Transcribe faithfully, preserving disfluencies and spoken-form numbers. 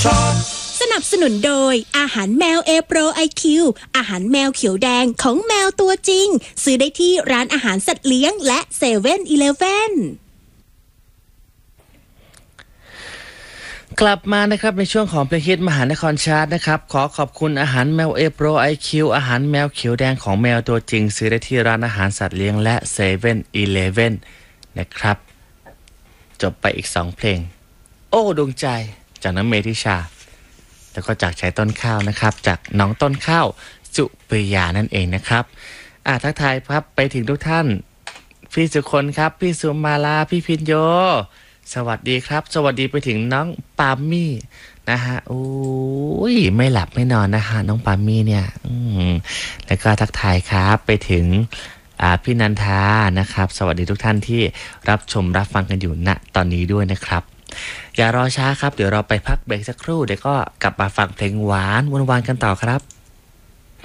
สนับสนุนโดยอาหารแมวเอโปรไอคิวอาหารแมวเขียวแดงของแมวตัวจริงซื้อได้ที่ร้านอาหารสัตว์เลี้ยงและเซเว่นอีเลฟเว่นกลับมานะครับในช่วงของเพลงฮิตมหานครชาร์ตนะครับขอขอบคุณอาหารแมวเอโปรไอคิวอาหารแมวเขียวแดงของแมวตัวจริงซื้อได้ที่ร้านอาหารสัตว์เลี้ยงและเซเว่นอีเลฟเว่นนะครับจบไปอีกสองเพลงโอ้ดวงใจจากน้ำเมธิชาแล้วก็จากชายต้นข้าวนะครับจากน้องต้นข้าวสุปริยานั่นเองนะครับอ่ะทักทายครับไปถึงทุกท่านพี่สุคนครับพี่สุมาลาพี่พินโยสวัสดีครับสวัสดีไปถึงน้องปามี่นะฮะโอ้ยไม่หลับไม่นอนนะฮะน้องปามี่เนี่ยอืมแล้วก็ทักทายครับไปถึงอ่าพี่นันทานะครับสวัสดีทุกท่านที่รับชมรับฟังกันอยู่ณตอนนี้ด้วยนะครับอย่ารอช้าครับเดี๋ยวเราไปพักเบรกสักครู่เดี๋ยวก็กลับมาฟังเพลงหวานวนวานกันต่อครับ